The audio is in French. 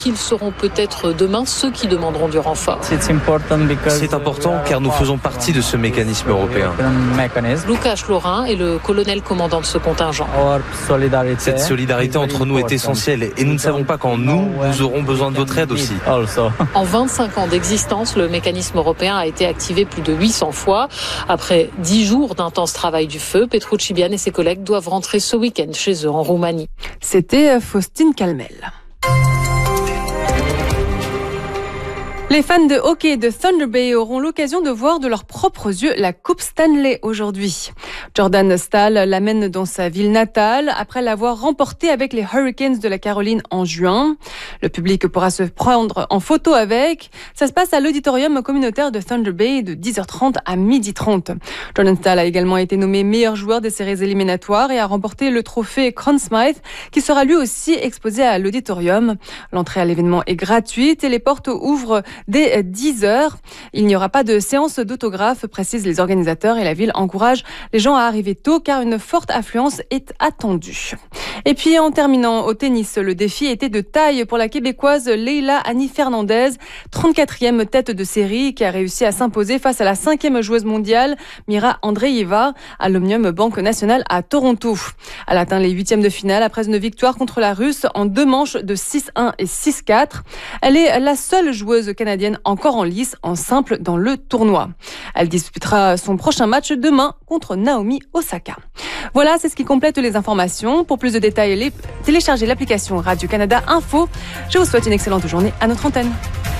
Qu'ils seront peut-être demain ceux qui demanderont du renfort. C'est important car nous faisons partie de ce mécanisme européen. Łukasz Lorin est le colonel commandant de ce contingent. Cette solidarité entre nous est essentielle et nous ne savons pas quand nous aurons besoin de votre aide aussi. En 25 ans d'existence, le mécanisme européen a été activé plus de 800 fois. Après 10 jours d'intense travail du feu, Petrucci-Bian et ses collègues doivent rentrer ce week-end chez eux en Roumanie. C'était Faustine Calmel. Les fans de hockey de Thunder Bay auront l'occasion de voir de leurs propres yeux la Coupe Stanley aujourd'hui. Jordan Staal l'amène dans sa ville natale après l'avoir remportée avec les Hurricanes de la Caroline en juin. Le public pourra se prendre en photo avec. Ça se passe à l'auditorium communautaire de Thunder Bay de 10h30 à 12h30. Jordan Staal a également été nommé meilleur joueur des séries éliminatoires et a remporté le trophée Conn Smythe qui sera lui aussi exposé à l'auditorium. L'entrée à l'événement est gratuite et les portes ouvrent dès 10h. Il n'y aura pas de séance d'autographe, précisent les organisateurs, et la ville encourage les gens à arriver tôt car une forte affluence est attendue. Et puis en terminant au tennis, le défi était de taille pour la Québécoise Leila Annie Fernandez, 34e tête de série qui a réussi à s'imposer face à la 5e joueuse mondiale Mira Andreeva à l'Omnium Banque Nationale à Toronto. Elle atteint les 8e de finale après une victoire contre la Russe en 2 manches de 6-1 et 6-4. Elle est la seule joueuse canadienne encore en lice en simple dans le tournoi. Elle disputera son prochain match demain contre Naomi Osaka. Voilà, c'est ce qui complète les informations. Pour plus de détails, téléchargez l'application Radio-Canada Info. Je vous souhaite une excellente journée à notre antenne.